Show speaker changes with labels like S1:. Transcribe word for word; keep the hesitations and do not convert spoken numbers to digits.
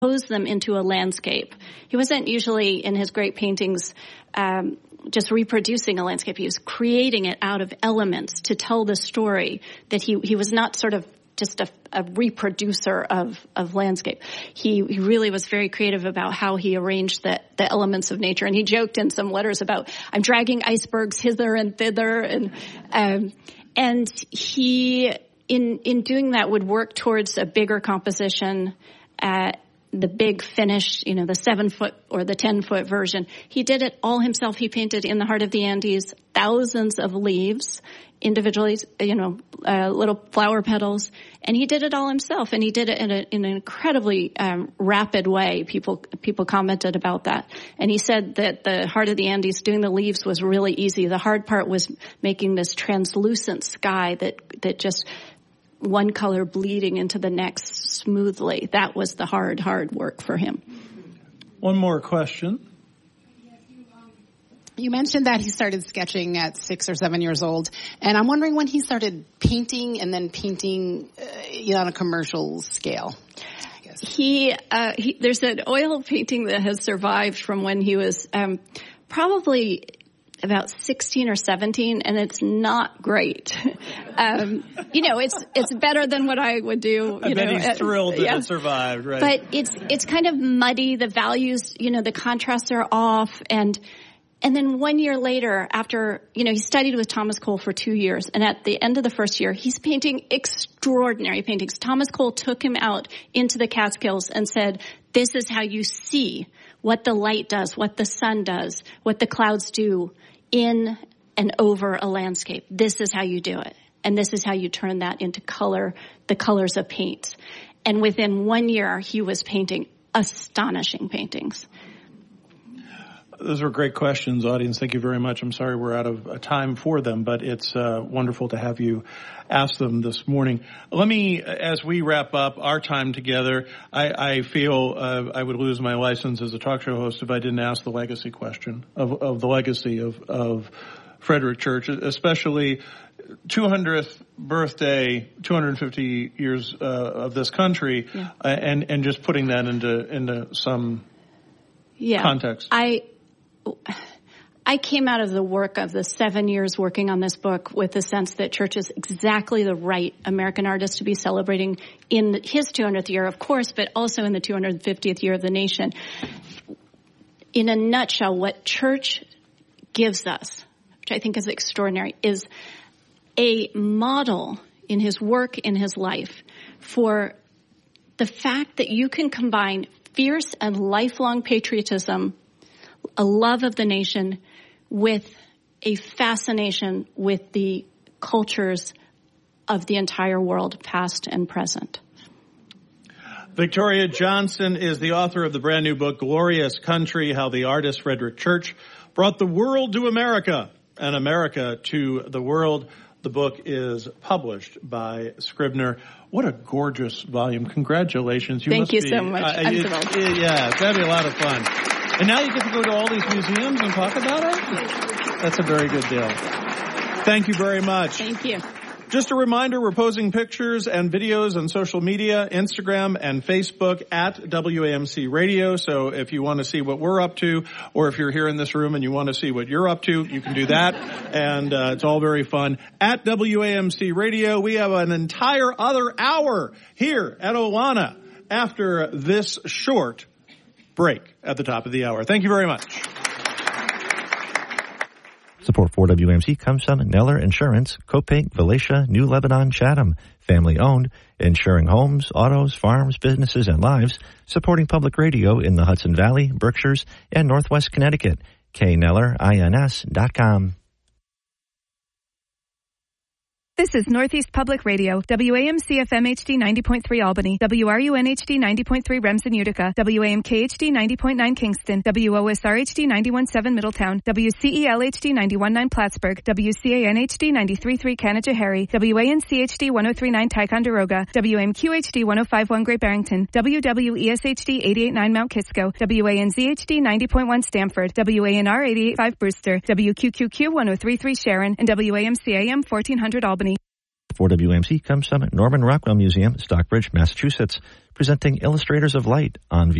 S1: pose them into a landscape. He wasn't usually in his great paintings um, just reproducing a landscape. He was creating it out of elements to tell the story. That he he was not sort of just a, a reproducer of, of landscape. He, he really was very creative about how he arranged the, the elements of nature. And he joked in some letters about, I'm dragging icebergs hither and thither. And, um, and he, in, in doing that, would work towards a bigger composition, uh, the big finished, you know, the seven foot or the ten foot version. He did it all himself. He painted in the heart of the Andes thousands of leaves, individually, you know, uh, little flower petals, and he did it all himself. And he did it in, a, in an incredibly um, rapid way. People people commented about that, and he said that the heart of the Andes, doing the leaves was really easy. The hard part was making this translucent sky that that just one color bleeding into the next smoothly. That was the hard, hard work for him.
S2: One more question.
S3: You mentioned that he started sketching at six or seven years old, and I'm wondering when he started painting and then painting uh, you know, on a commercial scale. I guess.
S1: He, uh, he, there's an oil painting that has survived from when he was um, probably about sixteen or seventeen, and it's not great. um, you know, it's it's better than what I would do. You
S2: I bet
S1: know,
S2: he's thrilled that yeah. it survived, right?
S1: But it's it's kind of muddy. The values, you know, the contrasts are off, and and then one year later, after you know, he studied with Thomas Cole for two years, and at the end of the first year, he's painting extraordinary paintings. Thomas Cole took him out into the Catskills and said, "This is how you see what the light does, what the sun does, what the clouds do in and over a landscape. This is how you do it. And this is how you turn that into color, the colors of paint." And within one year, he was painting astonishing paintings.
S2: Those were great questions, audience. Thank you very much. I'm sorry we're out of time for them, but it's uh, wonderful to have you ask them this morning. Let me, as we wrap up our time together, I, I feel uh, I would lose my license as a talk show host if I didn't ask the legacy question of, of the legacy of, of Frederick Church, especially two hundredth birthday, two hundred fifty years uh, of this country, yeah. uh, and, and just putting that into, into some yeah. context.
S1: I, I came out of the work of the seven years working on this book with the sense that Church is exactly the right American artist to be celebrating in his two hundredth year, of course, but also in the two hundred fiftieth year of the nation. In a nutshell, what Church gives us, which I think is extraordinary, is a model in his work, in his life, for the fact that you can combine fierce and lifelong patriotism, a love of the nation, with a fascination with the cultures of the entire world, past and present.
S2: Victoria Johnson is the author of the brand new book, Glorious Country, How the Artist Frederick Church Brought the World to America and America to the World. The book is published by Scribner. What a gorgeous volume. Congratulations. You
S1: Thank
S2: must
S1: you
S2: be,
S1: so much.
S2: Uh,
S1: I'm
S2: it,
S1: thrilled.
S2: It, yeah, it's got to be a lot of fun. And now you get to go to all these museums and talk about it? That's a very good deal. Thank you very much.
S1: Thank you.
S2: Just a reminder, we're posting pictures and videos on social media, Instagram and Facebook at W A M C Radio. So if you want to see what we're up to, or if you're here in this room and you want to see what you're up to, you can do that. And uh, it's all very fun. At W A M C Radio, we have an entire other hour here at Olana after this short break at the top of the hour. Thank you very much.
S4: Support for W A M C comes from Neller Insurance, Copake, Valatia, New Lebanon, Chatham. Family owned, insuring homes, autos, farms, businesses, and lives. Supporting public radio in the Hudson Valley, Berkshires, and Northwest Connecticut. K Neller Ins dot com.
S5: This is Northeast Public Radio, W A M C F M H D ninety point three Albany, W R U N H D ninety point three Remsen Utica, W A M K H D ninety point nine Kingston, W O S R H D ninety-one point seven Middletown, W C E L H D ninety-one point nine Plattsburgh, W C A N H D ninety-three point three Canajoharie, W A N C H D one oh three point nine Ticonderoga, W A M Q H D one oh five point one Great Barrington, W W E S H D eighty-eight point nine Mount Kisco, W A N Z H D ninety point one Stamford, W A N R eighty-eight point five Brewster, W Q Q Q one oh three point three Sharon, and W A M C A M fourteen hundred Albany.
S4: four W A M C comes from Norman Rockwell Museum, Stockbridge, Massachusetts, presenting Illustrators of Light on